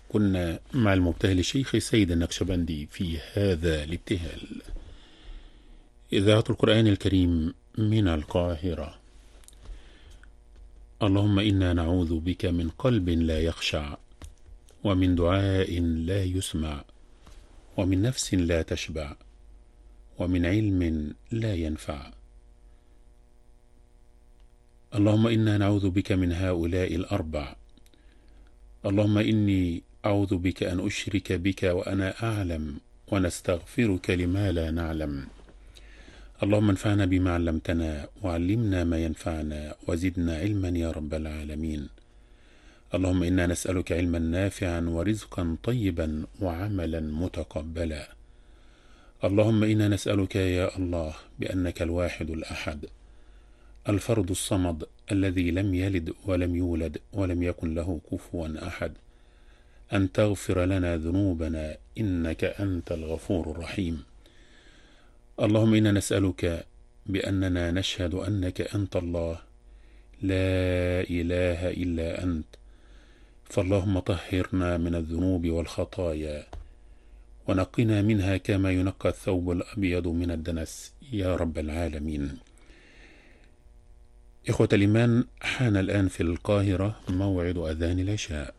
كنا مع المبتهل الشيخ سيد النقشبندي في هذا الابتهال. إذاعة القرآن الكريم من القاهرة. اللهم إنا نعوذ بك من قلب لا يخشع، ومن دعاء لا يسمع، ومن نفس لا تشبع، ومن علم لا ينفع. اللهم إنا نعوذ بك من هؤلاء الأربع. اللهم إني أعوذ بك أن أشرك بك وأنا أعلم، ونستغفرك لما لا نعلم. اللهم انفعنا بما علمتنا، وعلمنا ما ينفعنا، وزدنا علما يا رب العالمين. اللهم إنا نسألك علما نافعا ورزقا طيبا وعملا متقبلا. اللهم إنا نسألك يا الله بأنك الواحد الأحد الفرد الصمد الذي لم يلد ولم يولد ولم يكن له كفوا أحد أن تغفر لنا ذنوبنا إنك أنت الغفور الرحيم. اللهم إنا نسألك بأننا نشهد أنك أنت الله لا إله إلا أنت، فاللهم طهرنا من الذنوب والخطايا ونقنا منها كما ينقى الثوب الأبيض من الدنس يا رب العالمين. إخوة الإيمان، حان الآن في القاهرة موعد أذان العشاء.